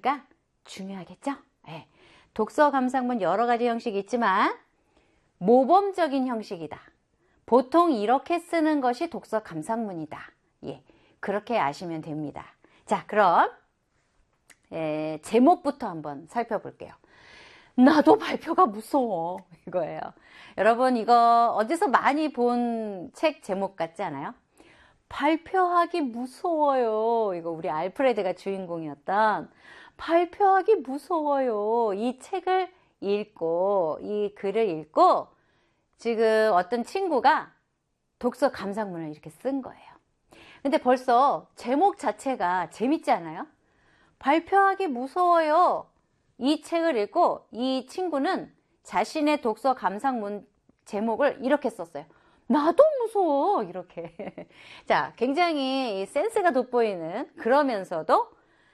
그러니까 중요하겠죠? 예. 독서 감상문 여러 가지 형식이 있지만 모범적인 형식이다. 보통 이렇게 쓰는 것이 독서 감상문이다. 예, 그렇게 아시면 됩니다. 자, 그럼 제목부터 한번 살펴볼게요. 나도 발표가 무서워. 이거예요. 여러분, 이거 어디서 많이 본 책 제목 같지 않아요? 발표하기 무서워요. 이거 우리 알프레드가 주인공이었던 발표하기 무서워요. 이 책을 읽고, 이 글을 읽고, 지금 어떤 친구가 독서 감상문을 이렇게 쓴 거예요. 근데 벌써 제목 자체가 재밌지 않아요? 발표하기 무서워요. 이 책을 읽고 이 친구는 자신의 독서 감상문 제목을 이렇게 썼어요. 나도 무서워. 이렇게. 자, 굉장히 센스가 돋보이는, 그러면서도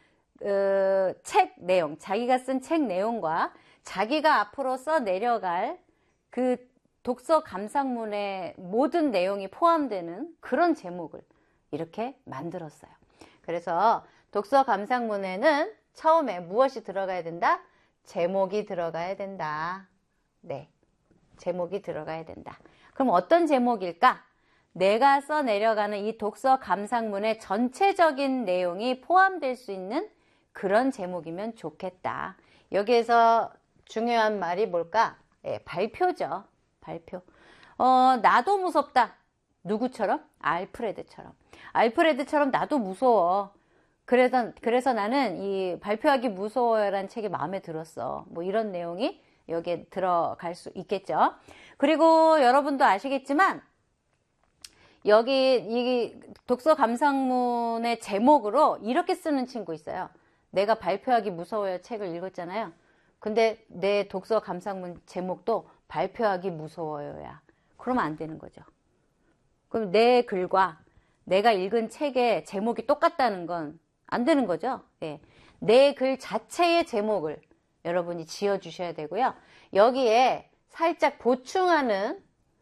책 내용, 자기가 쓴 책 내용과 자기가 앞으로 써 내려갈 그 독서 감상문의 모든 내용이 포함되는 그런 제목을 이렇게 만들었어요. 그래서 독서 감상문에는 처음에 무엇이 들어가야 된다? 제목이 들어가야 된다. 네, 제목이 들어가야 된다. 그럼 어떤 제목일까? 내가 써 내려가는 이 독서 감상문의 전체적인 내용이 포함될 수 있는 그런 제목이면 좋겠다. 여기에서 중요한 말이 뭘까? 예, 발표죠. 발표. 나도 무섭다. 누구처럼? 알프레드처럼. 알프레드처럼 나도 무서워. 그래서 나는 이 발표하기 무서워요라는 책이 마음에 들었어. 뭐 이런 내용이 여기에 들어갈 수 있겠죠. 그리고 여러분도 아시겠지만 여기 이 독서 감상문의 제목으로 이렇게 쓰는 친구 있어요. 내가 발표하기 무서워요 책을 읽었잖아요. 근데 내 독서 감상문 제목도 발표하기 무서워요야. 그러면 안 되는 거죠. 그럼 내 글과 내가 읽은 책의 제목이 똑같다는 건 안 되는 거죠. 예. 내 글 자체의 제목을 여러분이 지어주셔야 되고요. 여기에 살짝 보충하는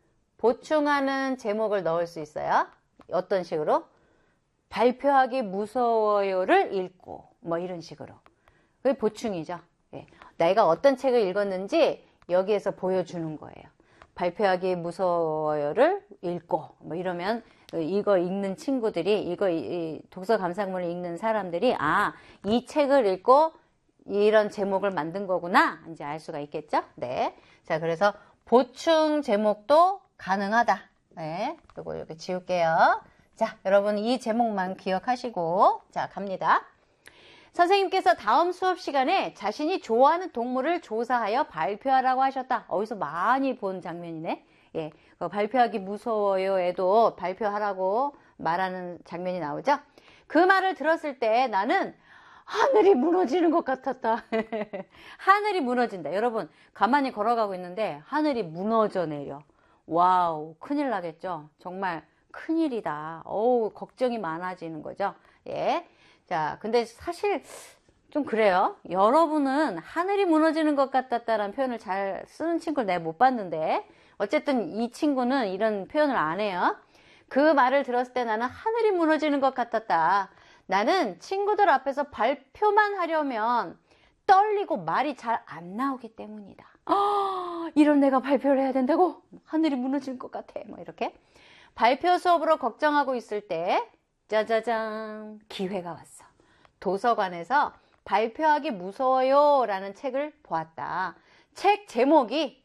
제목을 넣을 수 있어요. 어떤 식으로? 발표하기 무서워요를 읽고 뭐 이런 식으로. 그게 보충이죠. 예. 내가 어떤 책을 읽었는지 여기에서 보여주는 거예요. 발표하기 무서워요를 읽고 뭐 이러면 이거 읽는 친구들이 이 독서 감상문을 읽는 사람들이 이 책을 읽고 이런 제목을 만든 거구나 이제 알 수가 있겠죠. 네. 자, 그래서 보충 제목도 가능하다. 네. 요거 이렇게 지울게요. 자, 여러분 이 제목만 기억하시고 자, 갑니다. 선생님께서 다음 수업 시간에 자신이 좋아하는 동물을 조사하여 발표하라고 하셨다. 어디서 많이 본 장면이네. 예, 발표하기 무서워요에도 발표하라고 말하는 장면이 나오죠. 그 말을 들었을 때 나는 하늘이 무너지는 것 같았다. 하늘이 무너진다. 여러분 가만히 걸어가고 있는데 하늘이 무너져 내려. 와우, 큰일 나겠죠. 정말 큰일이다. 어우, 걱정이 많아지는 거죠. 예. 자, 근데 사실 좀 그래요. 여러분은 하늘이 무너지는 것 같았다라는 표현을 잘 쓰는 친구를 내가 못 봤는데 어쨌든 이 친구는 이런 표현을 안 해요. 그 말을 들었을 때 나는 하늘이 무너지는 것 같았다. 나는 친구들 앞에서 발표만 하려면 떨리고 말이 잘 안 나오기 때문이다. 이런 내가 발표를 해야 된다고? 하늘이 무너질 것 같아. 뭐 이렇게. 발표 수업으로 걱정하고 있을 때 짜자잔 기회가 왔어. 도서관에서 발표하기 무서워요 라는 책을 보았다. 책 제목이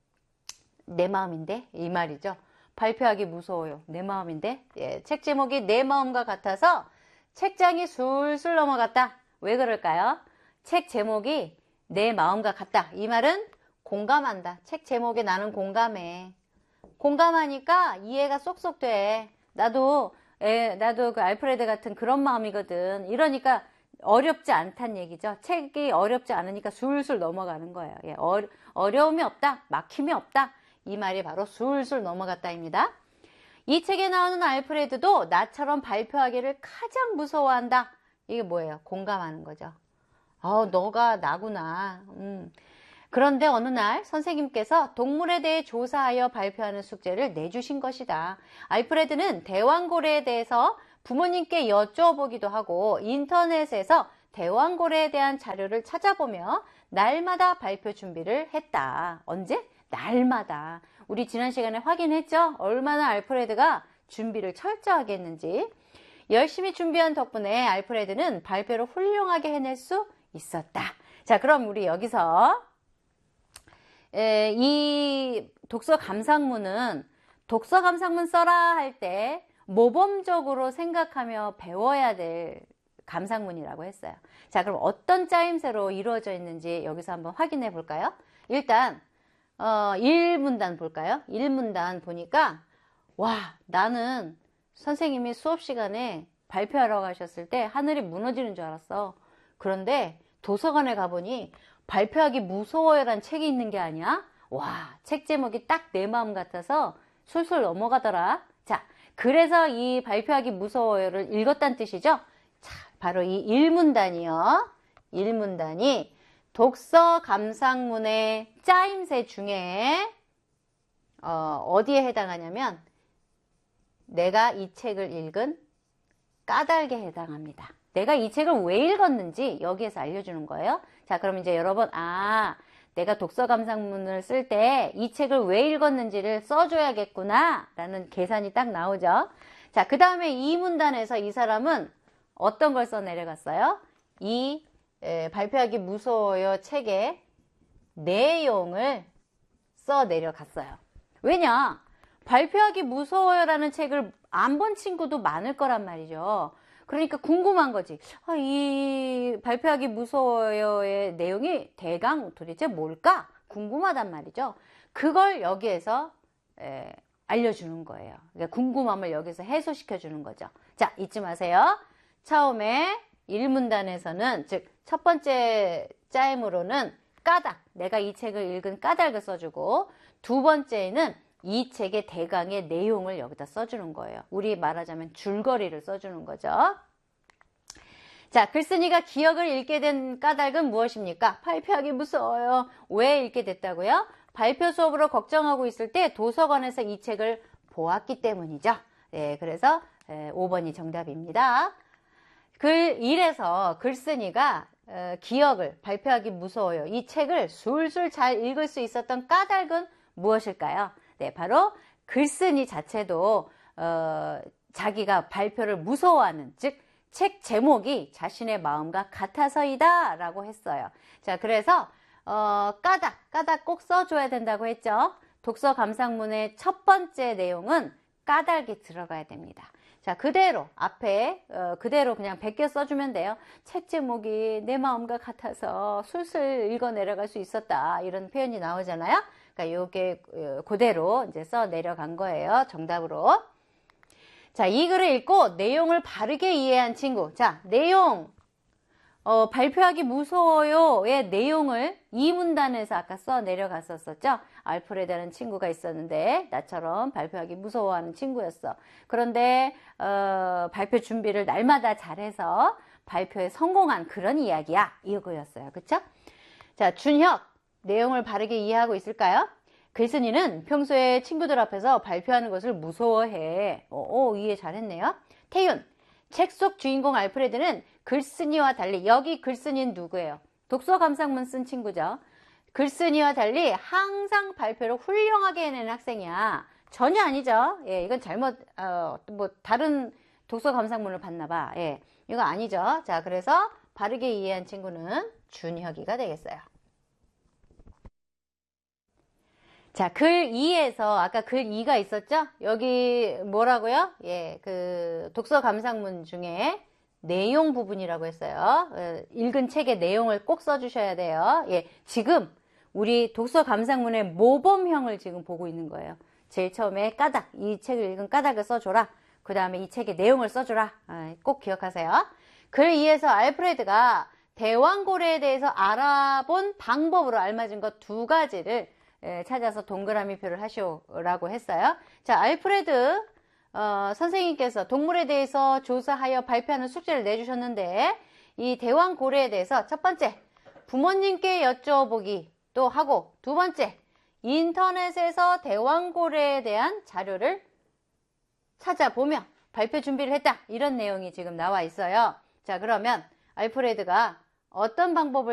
내 마음인데 이 말이죠. 발표하기 무서워요. 내 마음인데 예, 책 제목이 내 마음과 같아서 책장이 술술 넘어갔다. 왜 그럴까요? 책 제목이 내 마음과 같다. 이 말은 공감한다. 책 제목에 나는 공감해. 공감하니까 이해가 쏙쏙 돼. 나도 그 알프레드 같은 그런 마음이거든. 이러니까 어렵지 않다는 얘기죠. 책이 어렵지 않으니까 술술 넘어가는 거예요. 예, 어려움이 없다. 막힘이 없다. 이 말이 바로 술술 넘어갔다입니다. 이 책에 나오는 알프레드도 나처럼 발표하기를 가장 무서워한다. 이게 뭐예요? 공감하는 거죠. 너가 나구나. 그런데 어느 날 선생님께서 동물에 대해 조사하여 발표하는 숙제를 내주신 것이다. 알프레드는 대왕고래에 대해서 부모님께 여쭤보기도 하고 인터넷에서 대왕고래에 대한 자료를 찾아보며 날마다 발표 준비를 했다. 언제? 날마다. 우리 지난 시간에 확인했죠? 얼마나 알프레드가 준비를 철저하게 했는지. 열심히 준비한 덕분에 알프레드는 발표를 훌륭하게 해낼 수 있었다. 자, 그럼 우리 여기서 이 독서 감상문은 독서 감상문 써라 할 때 모범적으로 생각하며 배워야 될 감상문이라고 했어요. 자, 그럼 어떤 짜임새로 이루어져 있는지 여기서 한번 확인해 볼까요? 일단 1문단 볼까요? 1문단 보니까 와, 나는 선생님이 수업 시간에 발표하러 가셨을 때 하늘이 무너지는 줄 알았어. 그런데 도서관에 가보니 발표하기 무서워요란 책이 있는 게 아니야? 와, 책 제목이 딱 내 마음 같아서 술술 넘어가더라. 자, 그래서 이 발표하기 무서워요를 읽었다는 뜻이죠? 자, 바로 이 1문단이요. 1문단이 독서 감상문의 짜임새 중에 어디에 해당하냐면 내가 이 책을 읽은 까닭에 해당합니다. 내가 이 책을 왜 읽었는지 여기에서 알려주는 거예요. 자, 그럼 이제 여러분, 내가 독서 감상문을 쓸 때 이 책을 왜 읽었는지를 써줘야겠구나 라는 계산이 딱 나오죠. 자, 그 다음에 이 문단에서 이 사람은 어떤 걸 써 내려갔어요? 이 발표하기 무서워요 책의 내용을 써 내려갔어요. 왜냐? 발표하기 무서워요라는 책을 안 본 친구도 많을 거란 말이죠. 그러니까 궁금한 거지. 이 발표하기 무서워요의 내용이 대강 도대체 뭘까? 궁금하단 말이죠. 그걸 여기에서 알려주는 거예요. 그러니까 궁금함을 여기서 해소시켜 주는 거죠. 자, 잊지 마세요. 처음에 1문단에서는 즉 첫 번째 짜임으로는 까닭, 내가 이 책을 읽은 까닭을 써주고 두 번째는 이 책의 대강의 내용을 여기다 써주는 거예요. 우리 말하자면 줄거리를 써주는 거죠. 자, 글쓴이가 기억을 잃게 된 까닭은 무엇입니까? 발표하기 무서워요. 왜 잃게 됐다고요? 발표 수업으로 걱정하고 있을 때 도서관에서 이 책을 보았기 때문이죠. 네, 그래서 5번이 정답입니다. 글 1에서 글쓴이가 기억을 발표하기 무서워요. 이 책을 술술 잘 읽을 수 있었던 까닭은 무엇일까요? 네, 바로 글쓴이 자체도 자기가 발표를 무서워하는, 즉 책 제목이 자신의 마음과 같아서이다 라고 했어요. 자, 그래서 까닭 꼭 써줘야 된다고 했죠. 독서 감상문의 첫 번째 내용은 까닭이 들어가야 됩니다. 자, 그대로 앞에 그대로 그냥 베껴 써주면 돼요. 책 제목이 내 마음과 같아서 술술 읽어 내려갈 수 있었다, 이런 표현이 나오잖아요. 그러니까 요게 그대로 이제 써 내려간 거예요. 정답으로. 자, 이 글을 읽고 내용을 바르게 이해한 친구. 자, 내용 발표하기 무서워요의 내용을 이 문단에서 아까 써 내려갔었죠. 알프레드라는 친구가 있었는데 나처럼 발표하기 무서워하는 친구였어. 그런데 발표 준비를 날마다 잘해서 발표에 성공한 그런 이야기야, 이거였어요. 그쵸? 자, 준혁, 내용을 바르게 이해하고 있을까요? 글쓴이는 평소에 친구들 앞에서 발표하는 것을 무서워해. 이해 잘했네요. 태윤, 책 속 주인공 알프레드는 글쓴이와 달리, 여기 글쓴이는 누구예요? 독서 감상문 쓴 친구죠. 글쓴이와 달리 항상 발표를 훌륭하게 해내는 학생이야. 전혀 아니죠. 예, 이건 잘못 다른 독서 감상문을 봤나 봐. 예, 이거 아니죠. 자, 그래서 바르게 이해한 친구는 준혁이가 되겠어요. 자, 글 2에서 아까 글 2가 있었죠? 여기 뭐라고요? 예, 그 독서 감상문 중에 내용 부분이라고 했어요. 읽은 책의 내용을 꼭 써주셔야 돼요. 예, 지금 우리 독서 감상문의 모범형을 지금 보고 있는 거예요. 제일 처음에 까닭, 이 책을 읽은 까닭을 써줘라. 그 다음에 이 책의 내용을 써줘라. 꼭 기억하세요. 글 2에서 알프레드가 대왕고래에 대해서 알아본 방법으로 알맞은 것 두 가지를 찾아서 동그라미 표를 하시오라고 했어요. 자, 알프레드 선생님께서 동물에 대해서 조사하여 발표하는 숙제를 내주셨는데 이 대왕고래에 대해서 첫 번째, 부모님께 여쭤보기 또 하고, 두 번째, 인터넷에서 대왕고래에 대한 자료를 찾아보며 발표 준비를 했다, 이런 내용이 지금 나와 있어요. 자, 그러면 알프레드가 어떤 방법을